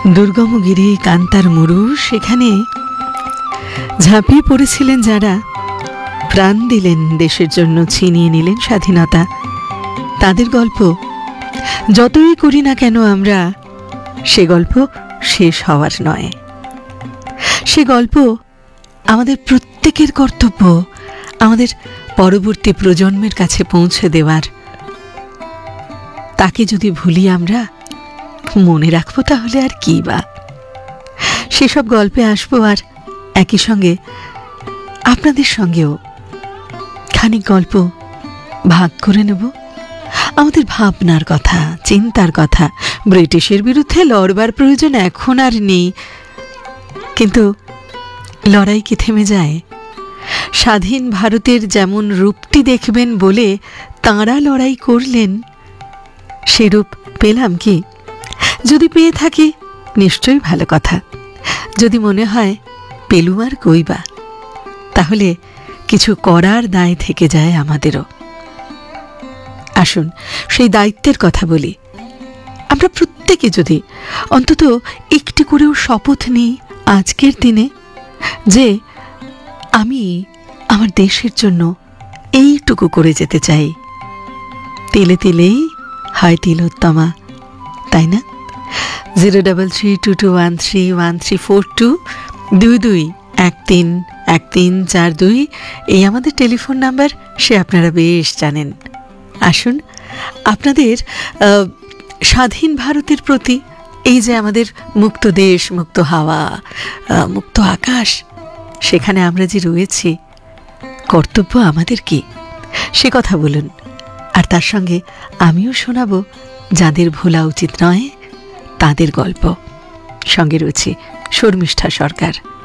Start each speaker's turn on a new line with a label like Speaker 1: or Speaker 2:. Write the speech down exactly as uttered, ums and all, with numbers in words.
Speaker 1: দুর্গমগিরি কান্তার মরু, সেখানে ঝাঁপিয়ে পড়েছিলেন যারা, প্রাণ দিলেন দেশের জন্য, ছিনিয়ে নিলেন স্বাধীনতা। তাদের গল্প যতই করি না কেন আমরা, সে গল্প শেষ হওয়ার নয়। সে গল্প আমাদের প্রত্যেকের কর্তব্য আমাদের পরবর্তী প্রজন্মের কাছে পৌঁছে দেওয়ার। তাকে যদি ভুলি আমরা, মনে রাখবো তাহলে আর কি বা। সেসব গল্পে আসবো, আর একই সঙ্গে আপনাদের সঙ্গেও খানিক গল্প ভাগ করে নেব। আমাদের ভাবনার কথা, চিন্তার কথা। ব্রিটিশের বিরুদ্ধে লড়বার প্রয়োজন এখন আর নেই, কিন্তু লড়াই কি থেমে যায়? স্বাধীন ভারতের যেমন রূপটি দেখবেন বলে তাঁরা লড়াই করলেন, সে রূপ পেলাম কি? যদি পেয়ে থাকি নিশ্চয়ই ভালো কথা। যদি মনে হয় পেলুম আর কইবা, তাহলে কিছু করার দায় থেকে যায় আমাদেরও। আসুন সেই দায়িত্বের কথা বলি। আমরা প্রত্যেকে যদি অন্তত একটি করেও শপথ নিই আজকের দিনে, যে আমি আমার দেশের জন্য এইটুকু করে যেতে চাই। তেলে তেলেই হয় তিলোত্তমা, তাই না? Zero double three two two one three one three four two, দুই দুই এক তিন এক তিন চার দুই, এই আমাদের টেলিফোন নাম্বার, সে আপনারা বেশ জানেন। আসুন আপনাদের স্বাধীন ভারতের প্রতি, এই যে আমাদের মুক্ত দেশ, মুক্ত হাওয়া, মুক্ত আকাশ, সেখানে আমরা যে রয়েছি, কর্তব্য আমাদের কি, সে কথা বলুন। আর তার সঙ্গে আমিও শোনাবো যাদের ভোলা উচিত নয় তাদের গল্প। সঙ্গে রয়েছে শর্মিষ্ঠা সরকার।